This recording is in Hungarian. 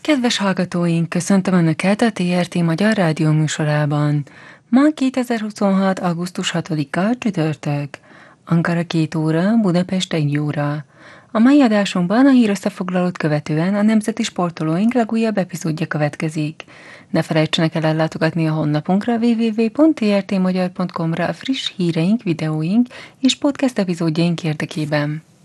Kedves hallgatóink, köszöntöm Önöket a TRT Magyar Rádió műsorában. Ma 2026. augusztus 6-a csütörtök. Ankara 2 óra, Budapest 1 óra. A mai adásunkban a hírösszefoglalót követően a Nemzeti Sportolóink legújabb epizódja következik. Ne felejtsenek el ellátogatni a honlapunkra www.trtmagyar.com-ra a friss híreink, videóink és podcast epizódjaink érdekében.